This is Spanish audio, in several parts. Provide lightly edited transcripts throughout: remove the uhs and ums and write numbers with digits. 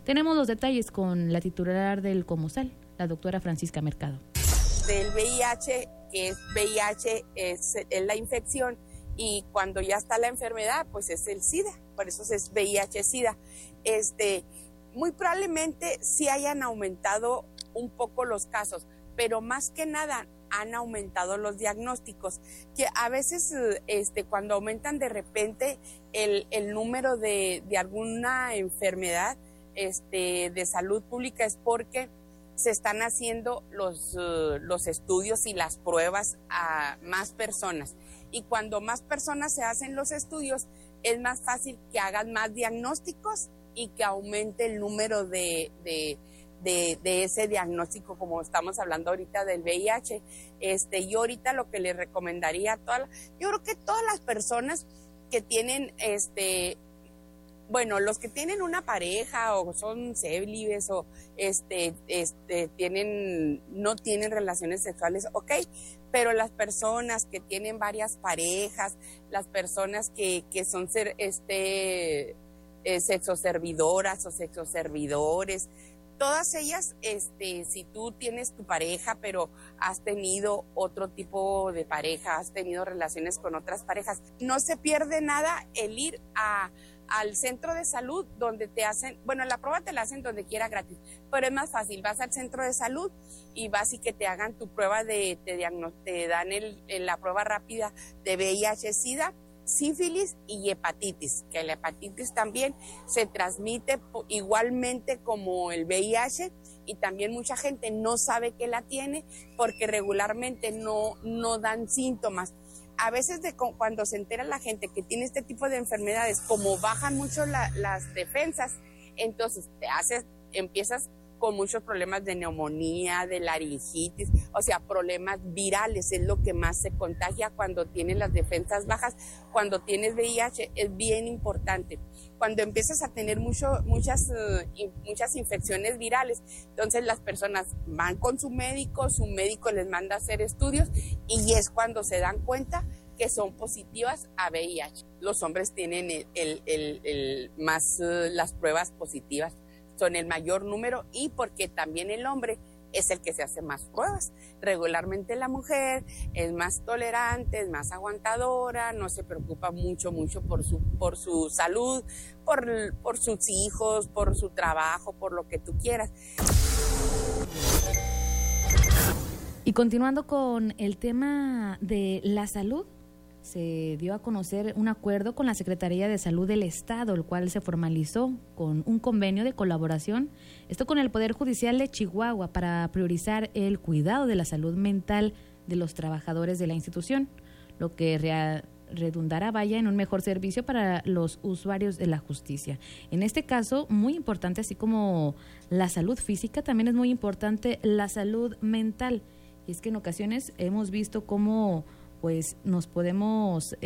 Tenemos los detalles con la titular del Comosal, la doctora Francisca Mercado. Del VIH, que es VIH, es la infección, y cuando ya está la enfermedad, pues es el SIDA, por eso es VIH-SIDA. Muy probablemente sí hayan aumentado un poco los casos, pero más que nada han aumentado los diagnósticos, que a veces cuando aumentan de repente el número de alguna enfermedad de salud pública es porque se están haciendo los estudios y las pruebas a más personas. Y cuando más personas se hacen los estudios, es más fácil que hagan más diagnósticos y que aumente el número de ese diagnóstico, como estamos hablando ahorita del VIH. Yo ahorita lo que le recomendaría a yo creo que todas las personas que tienen los que tienen una pareja o son célibes o no tienen relaciones sexuales, ok, pero las personas que tienen varias parejas, las personas que son sexoservidoras o sexoservidores, todas ellas, si tú tienes tu pareja, pero has tenido otro tipo de pareja, has tenido relaciones con otras parejas, no se pierde nada el ir al centro de salud donde te hacen, la prueba te la hacen donde quiera gratis, pero es más fácil, vas al centro de salud y vas y que te hagan tu prueba te dan la prueba rápida de VIH-Sida, sífilis y hepatitis, que la hepatitis también se transmite igualmente como el VIH y también mucha gente no sabe que la tiene porque regularmente no dan síntomas. A veces cuando se entera la gente que tiene este tipo de enfermedades, como bajan mucho las defensas, entonces empiezas con muchos problemas de neumonía, de laringitis, o sea, problemas virales, es lo que más se contagia cuando tienes las defensas bajas. Cuando tienes VIH es bien importante. Cuando empiezas a tener muchas infecciones virales, entonces las personas van con su médico les manda a hacer estudios y es cuando se dan cuenta que son positivas a VIH. Los hombres tienen las pruebas positivas, son el mayor número y porque también el hombre es el que se hace más pruebas. Regularmente la mujer es más tolerante, es más aguantadora, no se preocupa mucho por su salud, por sus hijos, por su trabajo, por lo que tú quieras. Y continuando con el tema de la salud, se dio a conocer un acuerdo con la Secretaría de Salud del Estado, el cual se formalizó con un convenio de colaboración, esto con el Poder Judicial de Chihuahua, para priorizar el cuidado de la salud mental de los trabajadores de la institución, lo que redundará en un mejor servicio para los usuarios de la justicia. En este caso, muy importante, así como la salud física, también es muy importante la salud mental. Y es que en ocasiones hemos visto cómo nos podemos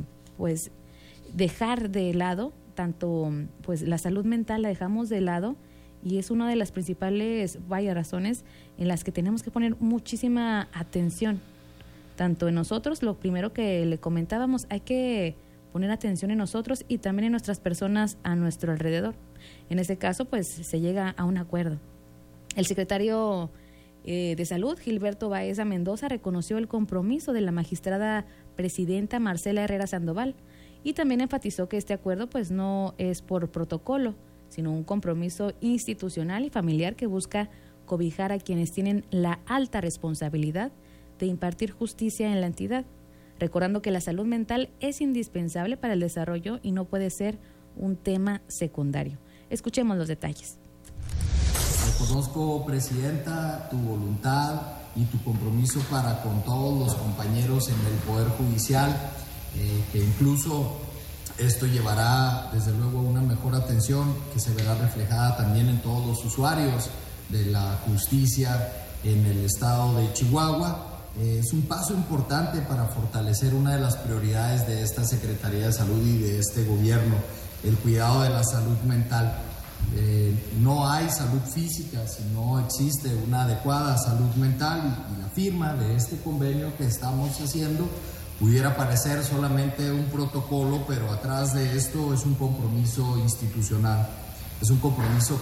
dejar de lado, tanto la salud mental la dejamos de lado, y es una de las principales razones en las que tenemos que poner muchísima atención, tanto en nosotros, lo primero que le comentábamos, hay que poner atención en nosotros y también en nuestras personas a nuestro alrededor. En este caso, se llega a un acuerdo. El secretario de Salud, Gilberto Baeza Mendoza, reconoció el compromiso de la magistrada presidenta Marcela Herrera Sandoval y también enfatizó que este acuerdo no es por protocolo, sino un compromiso institucional y familiar que busca cobijar a quienes tienen la alta responsabilidad de impartir justicia en la entidad, recordando que la salud mental es indispensable para el desarrollo y no puede ser un tema secundario. Escuchemos los detalles. Reconozco, Presidenta, tu voluntad y tu compromiso para con todos los compañeros en el Poder Judicial, que incluso esto llevará, desde luego, a una mejor atención que se verá reflejada también en todos los usuarios de la justicia en el estado de Chihuahua. Es un paso importante para fortalecer una de las prioridades de esta Secretaría de Salud y de este gobierno, el cuidado de la salud mental. No hay salud física si no existe una adecuada salud mental, y la firma de este convenio que estamos haciendo pudiera parecer solamente un protocolo, pero atrás de esto es un compromiso institucional, es un compromiso